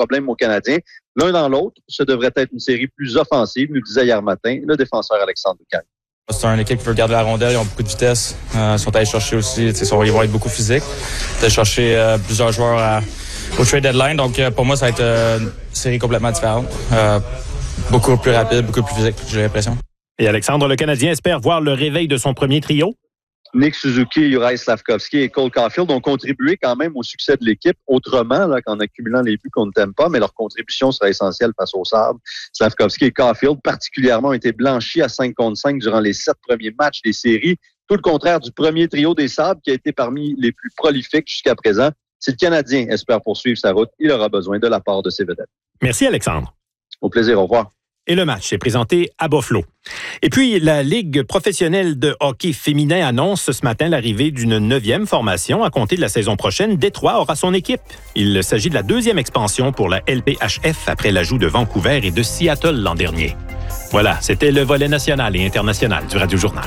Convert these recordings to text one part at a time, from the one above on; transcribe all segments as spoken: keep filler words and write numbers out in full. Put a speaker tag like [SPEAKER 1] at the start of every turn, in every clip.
[SPEAKER 1] problème aux Canadiens. L'un dans l'autre, ce devrait être une série plus offensive, nous disait hier matin le défenseur Alexandre Lucan.
[SPEAKER 2] C'est une équipe qui veut garder la rondelle, ils ont beaucoup de vitesse. Euh, ils sont allés chercher aussi, ils vont être beaucoup physiques. Ils vont aller chercher euh, plusieurs joueurs à, au trade deadline. Donc euh, pour moi, ça va être euh, une série complètement différente. Euh, beaucoup plus rapide, beaucoup plus physique, j'ai l'impression.
[SPEAKER 3] Et Alexandre, le Canadien espère voir le réveil de son premier trio.
[SPEAKER 1] Nick Suzuki, Juraj Slafkovský et Cole Caulfield ont contribué quand même au succès de l'équipe autrement là, qu'en accumulant les buts qu'on ne t'aime pas, mais leur contribution sera essentielle face au Sabres. Slafkovský et Caulfield particulièrement ont été blanchis à cinq contre cinq durant les sept premiers matchs des séries. Tout le contraire du premier trio des Sabres qui a été parmi les plus prolifiques jusqu'à présent. Si le Canadien espère poursuivre sa route, il aura besoin de la part de ses vedettes.
[SPEAKER 3] Merci Alexandre.
[SPEAKER 1] Au plaisir, au revoir.
[SPEAKER 3] Et le match est présenté à Buffalo. Et puis, la Ligue professionnelle de hockey féminin annonce ce matin l'arrivée d'une neuvième formation à compter de la saison prochaine. Détroit aura son équipe. Il s'agit de la deuxième expansion pour la L P H F après l'ajout de Vancouver et de Seattle l'an dernier. Voilà, c'était le volet national et international du Radio Journal.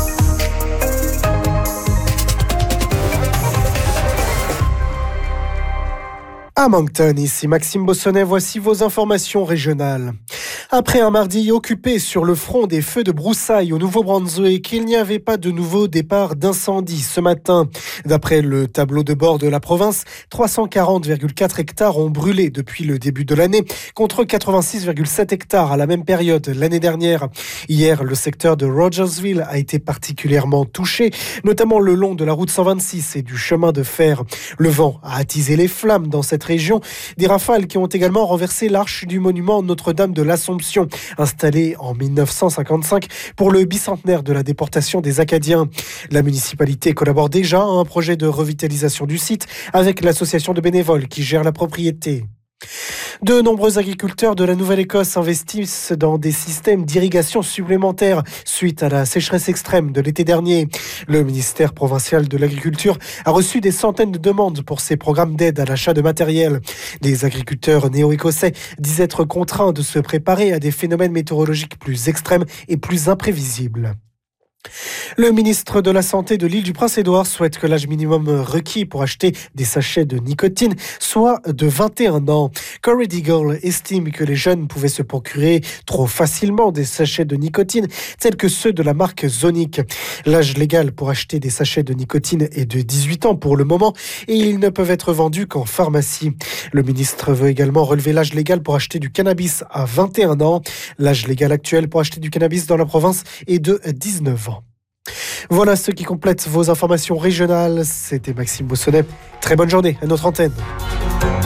[SPEAKER 4] À Moncton, ici Maxime Bossonnet, voici vos informations régionales. Après un mardi occupé sur le front des feux de broussailles au Nouveau-Brunswick, il n'y avait pas de nouveau départ d'incendie ce matin. D'après le tableau de bord de la province, trois cent quarante virgule quatre hectares ont brûlé depuis le début de l'année, contre quatre-vingt-six virgule sept hectares à la même période l'année dernière. Hier, le secteur de Rogersville a été particulièrement touché, notamment le long de la route cent vingt-six et du chemin de fer. Le vent a attisé les flammes dans cette région. Des rafales qui ont également renversé l'arche du monument Notre-Dame de l'Assomption, installée en dix-neuf cent cinquante-cinq pour le bicentenaire de la déportation des Acadiens. La municipalité collabore déjà à un projet de revitalisation du site avec l'association de bénévoles qui gère la propriété. De nombreux agriculteurs de la Nouvelle-Écosse investissent dans des systèmes d'irrigation supplémentaires suite à la sécheresse extrême de l'été dernier. Le ministère provincial de l'Agriculture a reçu des centaines de demandes pour ces programmes d'aide à l'achat de matériel. Les agriculteurs néo-écossais disent être contraints de se préparer à des phénomènes météorologiques plus extrêmes et plus imprévisibles. Le ministre de la Santé de l'île du Prince-Édouard souhaite que l'âge minimum requis pour acheter des sachets de nicotine soit de vingt et un ans. Corey Deagle estime que les jeunes pouvaient se procurer trop facilement des sachets de nicotine tels que ceux de la marque Zonic. L'âge légal pour acheter des sachets de nicotine est de dix-huit ans pour le moment et ils ne peuvent être vendus qu'en pharmacie. Le ministre veut également relever l'âge légal pour acheter du cannabis à vingt et un ans. L'âge légal actuel pour acheter du cannabis dans la province est de dix-neuf ans. Voilà ce qui complète vos informations régionales. C'était Maxime Bossonnet. Très bonne journée à notre antenne.